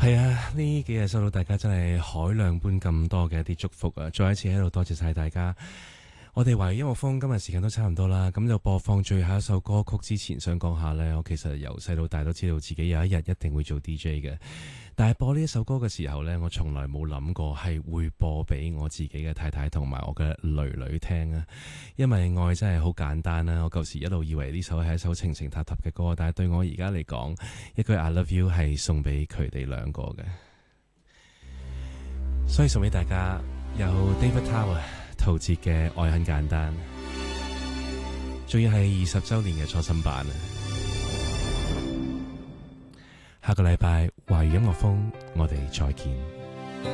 係啊，呢幾日收到大家真係海量般咁多嘅一啲祝福啊！再一次喺度多謝晒大家。我哋華語音樂風今日時間都差唔多啦，咁就播放最後一首歌曲之前，想講下呢，我其實由細到大都知道自己有一日一定會做 DJ 嘅，但係播呢一首歌嘅時候呢，我從來冇諗過係會播俾我自己嘅太太同埋我嘅囡囡聽啊！因為愛真係好簡單啦，我舊時一路以為呢首係一首情情塔塔嘅歌，但係對我而家嚟講，一句 I love you 係送俾佢哋兩個嘅，所以送俾大家有 David Tower 陶喆嘅愛很簡單，仲要係20週年嘅初心版啊！下個禮拜華語音樂風，我哋再見。